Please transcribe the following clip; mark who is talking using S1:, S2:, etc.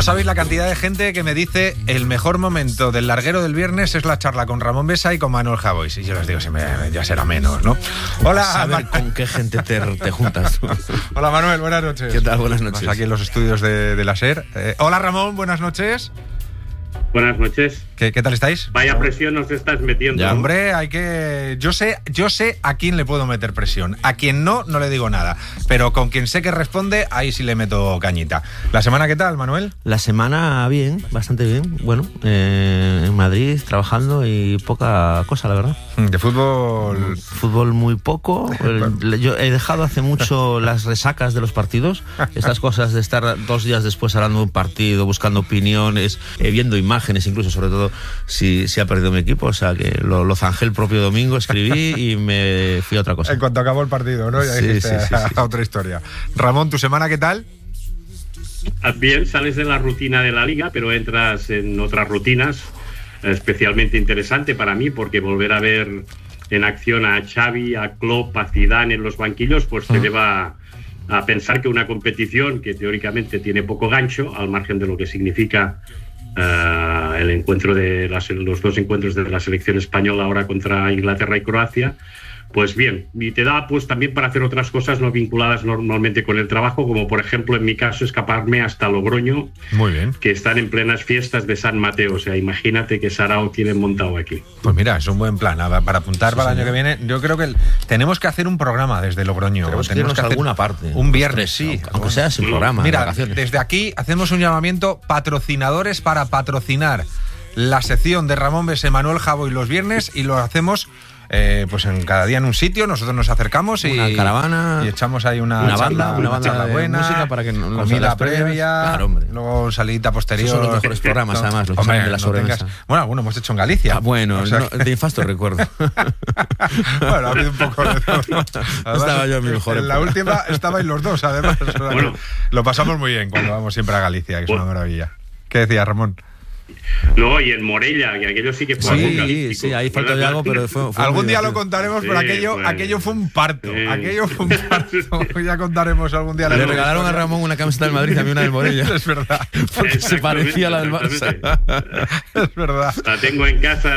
S1: sabéis la cantidad de gente que me dice el mejor momento del larguero del viernes es la charla con Ramón Besa y con Manuel Javois. Y yo les digo, ya será menos, ¿no? Hola.
S2: A ver con qué gente te juntas.
S1: Hola Manuel, buenas noches.
S2: ¿Qué tal? Buenas noches.
S1: Estamos aquí en los estudios de la SER. Hola Ramón, buenas noches.
S3: Buenas noches.
S1: ¿Qué tal estáis?
S3: Vaya presión nos estás metiendo.
S1: Ya, hombre, hay que... Yo sé a quién le puedo meter presión. A quien no le digo nada. Pero con quien sé que responde, ahí sí le meto cañita. ¿La semana qué tal, Manuel?
S2: La semana bien, bastante bien. Bueno, en Madrid trabajando y poca cosa, la verdad.
S1: De fútbol...
S2: Fútbol muy poco. Yo he dejado hace mucho las resacas de los partidos. Estas cosas de estar 2 días después hablando de un partido, buscando opiniones, viendo imágenes, incluso sobre todo si ha perdido mi equipo. O sea que lo zanjé el propio domingo, escribí y me fui a otra cosa.
S1: En cuanto acabó el partido, ¿no? Ya dijiste a otra historia. Ramón, ¿tu semana qué tal?
S3: Bien, sales de la rutina de la liga, pero entras en otras rutinas, especialmente interesante para mí, porque volver a ver en acción a Xavi, a Klopp, a Zidane en los banquillos, pues te lleva a pensar que una competición que teóricamente tiene poco gancho, al margen de lo que significa el encuentro de los 2 encuentros de la selección española ahora contra Inglaterra y Croacia, pues bien, y te da pues también para hacer otras cosas no vinculadas normalmente con el trabajo, como por ejemplo en mi caso escaparme hasta Logroño.
S1: Muy bien.
S3: Que están en plenas fiestas de San Mateo, o sea, imagínate que Sarao tienen montado aquí.
S1: Pues mira, es un buen plan para apuntar para el año que viene. Yo creo que tenemos que hacer un programa desde Logroño.
S2: Tenemos que hacer alguna parte.
S1: Un viernes, sí.
S2: Aunque sea sin programa.
S1: Mira, desde aquí hacemos un llamamiento, patrocinadores para patrocinar la sección de Ramón Besa, Manuel Javois los viernes, y lo hacemos... pues en cada día en un sitio, nosotros nos acercamos
S2: una caravana
S1: y echamos ahí una
S2: banda
S1: charla buena,
S2: música para que
S1: comida previa,
S2: claro, hombre.
S1: Luego salidita posterior.
S2: Esos son los mejores programas, además, los de la sobremesa.
S1: Bueno, alguno hemos hecho en Galicia.
S2: Bueno, o sea, de infasto recuerdo.
S1: Bueno, ha habido un poco de todo. Además,
S2: estaba yo en mi mejor
S1: en la última estabais los dos, además. Bueno, lo pasamos muy bien cuando vamos siempre a Galicia, que es una maravilla. ¿Qué decía Ramón?
S3: No, y en Morella, que aquello sí que fue apocalíptico.
S2: Sí, ahí faltó de algo, pero fue
S1: algún día lo contaremos, pero aquello fue un parto. Aquello fue un parto. Ya contaremos algún día.
S2: Le regalaron a Ramón una camiseta del Madrid, a mí una del Morella.
S1: Es verdad.
S2: Porque se parecía a la del Barça.
S1: Es verdad.
S3: La tengo en casa.